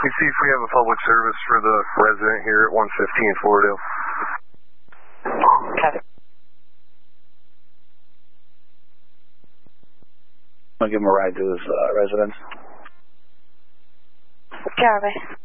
me see if we have a public service for the resident here at 115 Floridale. Okay. I'll give him a ride to his residence. Copy.